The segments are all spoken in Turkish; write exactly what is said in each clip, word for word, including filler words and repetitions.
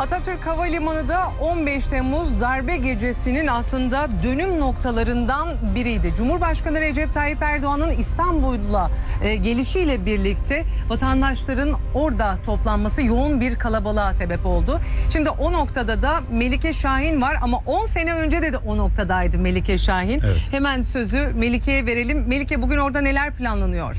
Atatürk Havalimanı da on beş Temmuz darbe gecesinin aslında dönüm noktalarından biriydi. Cumhurbaşkanı Recep Tayyip Erdoğan'ın İstanbul'a e, gelişiyle birlikte vatandaşların orada toplanması yoğun bir kalabalığa sebep oldu. Şimdi o noktada da Melike Şahin var ama on sene önce de, de o noktadaydı Melike Şahin. Evet. Hemen sözü Melike'ye verelim. Melike, bugün orada neler planlanıyor?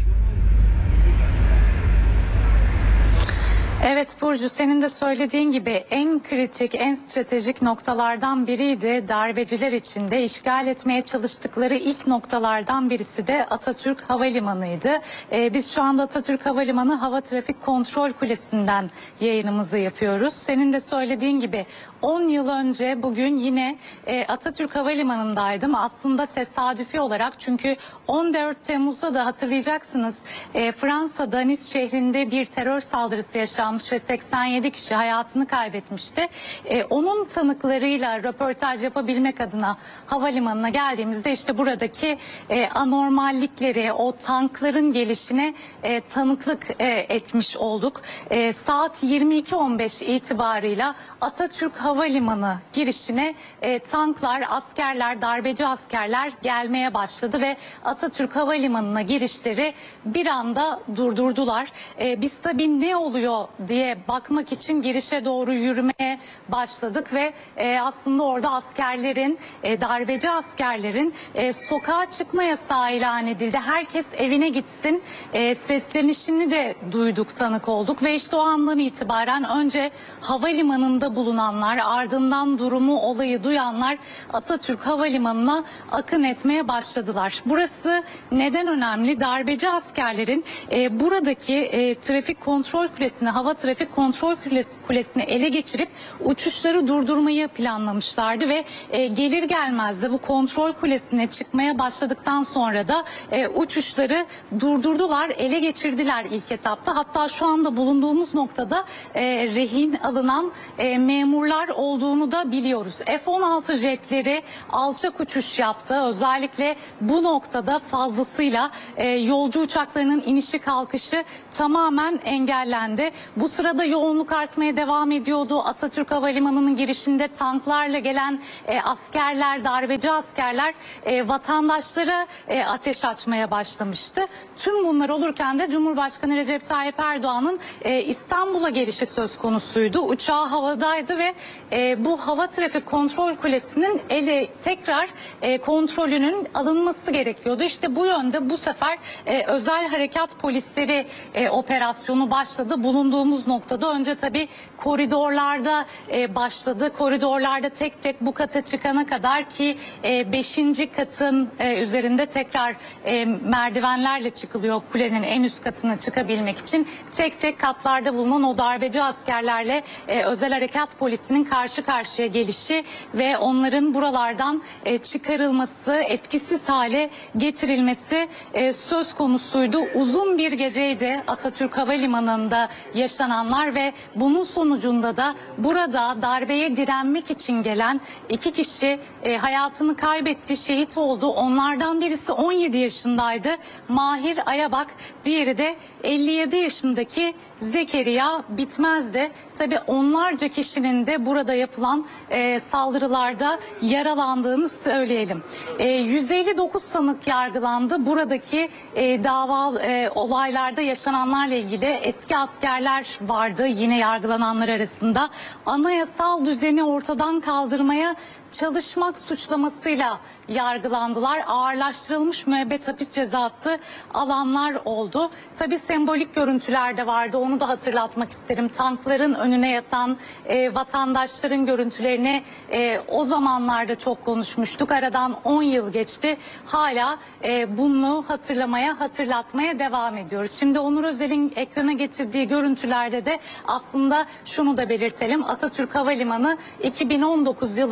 Evet Burcu, senin de söylediğin gibi en kritik, en stratejik noktalardan biriydi. Darbeciler için de işgal etmeye çalıştıkları ilk noktalardan birisi de Atatürk Havalimanı'ydı. Ee, biz şu anda Atatürk Havalimanı Hava Trafik Kontrol Kulesi'nden yayınımızı yapıyoruz. Senin de söylediğin gibi on yıl önce bugün yine e, Atatürk Havalimanı'ndaydım. Aslında tesadüfi olarak, çünkü on dört Temmuz'da da hatırlayacaksınız e, Fransa'da Nice şehrinde bir terör saldırısı yaşanmış ve seksen yedi kişi hayatını kaybetmişti. E, onun tanıklarıyla röportaj yapabilmek adına havalimanına geldiğimizde işte buradaki e, anormallikleri, o tankların gelişine e, tanıklık e, etmiş olduk. E, saat yirmi iki on beş itibarıyla Atatürk Havalimanı girişine e, tanklar, askerler, darbeci askerler gelmeye başladı ve Atatürk Havalimanı'na girişleri bir anda durdurdular. E, biz tabii ne oluyor diye bakmak için girişe doğru yürümeye başladık ve e, aslında orada askerlerin, e, darbeci askerlerin e, sokağa çıkma yasağı ilan edildi. Herkes evine gitsin e, seslenişini de duyduk, tanık olduk ve işte o andan itibaren önce havalimanında bulunanlar, ardından durumu, olayı duyanlar Atatürk Havalimanı'na akın etmeye başladılar. Burası neden önemli? Darbeci askerlerin e, buradaki e, trafik kontrol kulesini, hava trafik kontrol kulesi, kulesini ele geçirip uçuşları durdurmayı planlamışlardı ve e, gelir gelmez de bu kontrol kulesine çıkmaya başladıktan sonra da e, uçuşları durdurdular, ele geçirdiler ilk etapta. Hatta şu anda bulunduğumuz noktada e, rehin alınan e, memurlar olduğunu da biliyoruz. F on altı jetleri alçak uçuş yaptı. Özellikle bu noktada fazlasıyla e, yolcu uçaklarının inişi kalkışı tamamen engellendi. Bu sırada yoğunluk artmaya devam ediyordu. Atatürk Havalimanı'nın girişinde tanklarla gelen e, askerler, darbeci askerler e, vatandaşlara e, ateş açmaya başlamıştı. Tüm bunlar olurken de Cumhurbaşkanı Recep Tayyip Erdoğan'ın e, İstanbul'a gelişi söz konusuydu. Uçağı havadaydı ve e, bu hava trafik kontrol kulesinin ele tekrar e, kontrolünün alınması gerekiyordu. İşte bu yönde bu sefer e, özel harekat polisleri e, operasyonu başladı. Bulunduğumuz noktada önce tabii koridorlarda e, başladı. Koridorlarda tek tek bu kata çıkana kadar ki e, beşinci katın e, üzerinde tekrar e, merdivenlerle çıkılıyor kulenin en üst katına çıkabilmek için. Tek tek katlarda bulunan o darbeci askerlerle e, özel harekat polisinin karşı karşıya gelişi ve onların buralardan e, çıkarılması, etkisiz hale getirilmesi e, söz konusuydu. Uzun bir geceydi Atatürk Havalimanı'nda yaşananlar ve bunun sonucunda da burada darbeye direnmek için gelen iki kişi e, hayatını kaybetti, şehit oldu. Onlardan birisi on yedi yaşındaydı, Mahir Ayabak. Diğeri de elli yedi yaşındaki Zekeriya Bitmez'di. Tabii onlarca kişinin de burada yapılan e, saldırılarda yaralandığını söyleyelim. E, yüz elli dokuz sanık yargılandı. Buradaki e, dava e, olaylarda yaşananlarla ilgili eski askerler vardı yine yargılananlar arasında. Anayasal düzeni ortadan kaldırmaya çalışmak suçlamasıyla yargılandılar. Ağırlaştırılmış müebbet hapis cezası alanlar oldu. Tabii sembolik görüntüler de vardı. Onu da hatırlatmak isterim. Tankların önüne yatan e, vatandaşların görüntülerini e, o zamanlarda çok konuşmuştuk. Aradan on yıl geçti. Hala e, bunu hatırlamaya, hatırlatmaya devam ediyoruz. Şimdi Onur Özel'in ekrana getirdiği görüntülerde de aslında şunu da belirtelim. Atatürk Havalimanı iki bin on dokuz yılından bu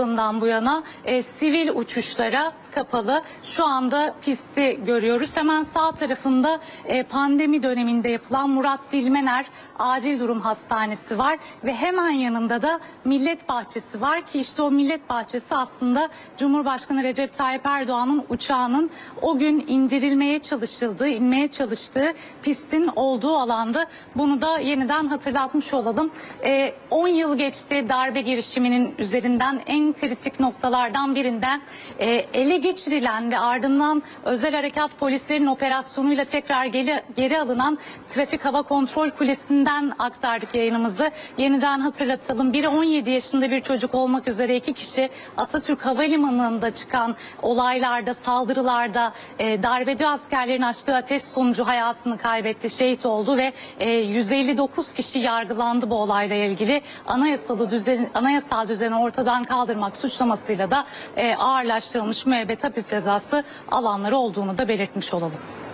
yana e, sivil uçuşlara kapalı. Şu anda pisti görüyoruz. Hemen sağ tarafında e, pandemi döneminde yapılan Murat Dilmener Acil Durum Hastanesi var ve hemen yanında da Millet Bahçesi var ki işte o Millet Bahçesi aslında Cumhurbaşkanı Recep Tayyip Erdoğan'ın uçağının o gün indirilmeye çalışıldığı, inmeye çalıştığı pistin olduğu alandı. Bunu da yeniden hatırlatmış olalım. E, on yıl geçti darbe girişiminin üzerinden, en kritik noktalardan birinden e, ele geçirilen ve ardından özel harekat polislerinin operasyonuyla tekrar geri, geri alınan Trafik Hava Kontrol Kulesi'nden aktardık yayınımızı. Yeniden hatırlatalım. Biri on yedi yaşında bir çocuk olmak üzere iki kişi Atatürk Havalimanı'nda çıkan olaylarda, saldırılarda e, darbeci askerlerin açtığı ateş sonucu hayatını kaybetti, şehit oldu ve e, yüz elli dokuz kişi yargılandı bu olayla ilgili. Anayasal düzen, anayasal düzeni ortadan kaldırmak suçlamasıyla da e, ağırlaştırılmış müebbet hapis cezası alanları olduğunu da belirtmiş olalım.